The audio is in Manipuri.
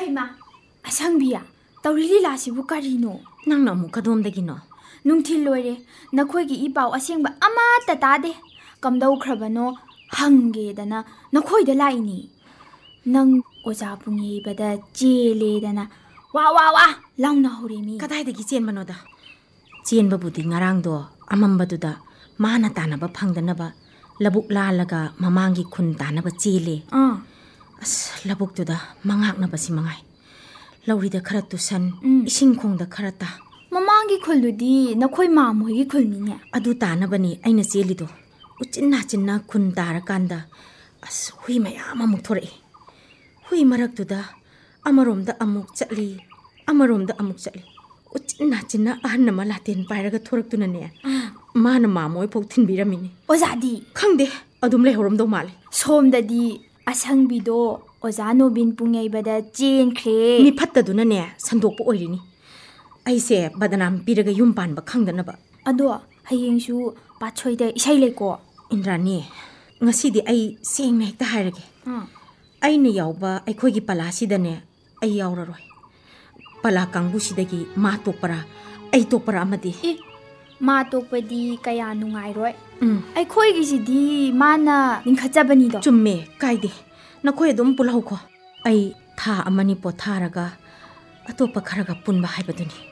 ꯍꯩꯃꯥ ꯑꯁꯪꯕꯤꯌꯥ ꯇꯧꯔꯤ ꯂꯤꯂꯥꯁꯤꯕꯨ ꯀꯔꯤꯅꯣ? ꯅꯪꯅ ꯑꯃꯨꯛ ꯀꯗꯣꯝꯗꯒꯤꯅꯣ? ꯅꯨꯡꯊꯤꯜ ꯂꯣꯏꯔꯦ ꯅꯈꯣꯏꯒꯤ ꯏ ꯄꯥꯎ ꯑꯁꯦꯡꯕ ꯑꯃꯠꯇ ꯇꯥꯗꯦ. ꯀꯝꯗꯧꯈ꯭ꯔꯕꯅꯣ ꯍꯪꯒꯦꯗꯅ ꯅꯈꯣꯏꯗ ꯂꯥꯛꯏꯅꯤ. ꯅꯪ ꯑꯣꯖꯥ ꯄꯨꯡꯌꯩꯕꯗ ꯆꯦꯜꯂꯦꯗꯅ ꯋꯥ ꯋꯥ ꯋꯥ ꯂꯥꯎꯅꯍꯧꯔꯦ ꯃꯤ. ꯀꯗꯥꯏꯗꯒꯤ ꯆꯦꯟꯕꯅꯣꯗ? ꯆꯦꯟꯕꯕꯨꯗꯤ ꯉꯔꯥꯡꯗꯣ ꯑꯃꯝꯕꯗꯨꯗ ꯃꯥꯅ ꯇꯥꯅꯕ ꯐꯪꯗꯅꯕ ꯂꯕꯨꯛ ꯂꯥꯜꯂꯒ ꯃꯃꯥꯡꯒꯤ ꯈꯨꯟ ꯇꯥꯅꯕ ꯆꯦꯜꯂꯦ. ꯑꯁ ꯂꯕꯨꯛꯇꯨꯗ ꯃꯉꯥꯛꯅꯕꯁꯤ ꯃꯉꯥꯏ. ꯂꯧꯔꯤꯗ ꯈꯔ ꯇꯨꯁꯟ, ꯏꯁꯤꯡ ꯈꯣꯡꯗ ꯈꯔ ꯇꯥ. ꯃꯃꯥꯡꯒꯤ ꯈꯨꯜꯗꯨꯗꯤ ꯅꯈꯣꯏ ꯃꯥꯃꯣꯏꯒꯤ ꯈꯨꯜꯅꯤꯅꯦ. ꯑꯗꯨ ꯇꯥꯅꯕꯅꯤ ꯑꯩꯅ ꯆꯦꯜꯂꯤꯗꯣ. ꯎꯆꯤꯟ ꯅꯥꯆꯤꯟꯅ ꯈꯨꯟ ꯇꯥꯔꯀꯥꯟꯗ ꯑꯁ ꯍꯨꯏ ꯃꯌꯥꯝ ꯑꯃꯨꯛ ꯊꯣꯔꯛꯏ. ꯍꯨꯏ ꯃꯔꯛꯇꯨꯗ ꯑꯃꯔꯣꯝꯗ ꯑꯃꯨꯛ ꯆꯠꯂꯤ, ꯑꯃꯔꯣꯝꯗ ꯑꯃꯨꯛ ꯆꯠꯂꯤ. ꯎꯆꯤꯟ ꯅꯥꯆꯤꯟꯅ ꯑꯍꯟ ꯑꯃ ꯂꯥꯇꯦꯟ ꯄꯥꯏꯔꯒ ꯊꯣꯔꯛꯇꯨꯅꯅꯦ ꯃꯥꯅ ꯃꯥꯃꯣꯏ ꯐꯥꯎ ꯊꯤꯟꯕꯤꯔꯝꯃꯤꯅꯤ. ꯑꯣꯖꯥꯗꯤ? ꯈꯪꯗꯦ, ꯑꯗꯨꯝ ꯂꯩꯍꯧꯔꯝꯗꯧ ꯃꯥꯜꯂꯤ. ꯁꯣꯝꯗꯗꯤ ꯑꯁꯪꯕꯤꯗꯣ ꯑꯣꯖꯥ ꯅꯣꯕꯤꯟ ꯄꯨꯡꯌꯩꯕꯗ ꯆꯦꯟꯈ꯭ꯔꯦ. ꯃꯤꯐꯠꯇꯗꯨꯅꯅꯦ ꯁꯟꯗꯣꯛꯄ ꯑꯣꯏꯔꯤꯅꯤ. ꯑꯩꯁꯦ ꯕꯗꯅꯥꯝ ꯄꯤꯔꯒ ꯌꯨꯝ ꯄꯥꯟꯕ ꯈꯪꯗꯅꯕ. ꯑꯗꯣ ꯍꯌꯦꯡꯁꯨ ꯄꯥꯠꯁꯣꯏꯗ ꯏꯁꯩ ꯂꯩꯀꯣ? ꯏꯟꯗ꯭ꯔꯥꯅꯤ, ꯉꯁꯤꯗꯤ ꯑꯩ ꯁꯦꯡꯅ ꯍꯦꯛꯇ ꯍꯥꯏꯔꯒꯦ. ꯑꯩꯅ ꯌꯥꯎꯕ ꯑꯩꯈꯣꯏꯒꯤ ꯄꯂꯥꯁꯤꯗꯅꯦ ꯑꯩ ꯌꯥꯎꯔꯔꯣই. ꯄꯂꯥ ꯀꯥꯡꯕꯨꯁꯤꯗꯒꯤ ꯃꯥ ꯇꯣꯛꯄꯔꯥ ꯑꯩ ꯇꯣꯛꯄꯔꯥ ꯑꯃꯗꯤ. ꯃꯥ ꯇꯣꯛꯄꯗꯤ ꯀꯌా ꯅꯨꯡꯉꯥꯏꯔꯣꯏ. ꯑꯩꯈꯣꯏꯒꯤꯁꯤꯗꯤ ꯃꯥꯅ ꯂꯤꯡꯈꯠꯆꯕꯅꯤꯗꯣ. ꯆꯨꯝꯃꯦ, ꯀꯥꯏꯗꯦ. ꯅꯈꯣꯏ ꯑꯗꯨꯝ ꯄꯨꯜꯍꯧꯀꯣ. ꯑꯩ ꯊꯥ ꯑꯃꯅꯤ ꯄꯣꯊꯥꯔꯒ ꯑꯇꯣꯞꯄ ꯈꯔꯒ ꯄꯨꯟꯕ ꯍꯥꯏꯕꯗꯨꯅꯤ.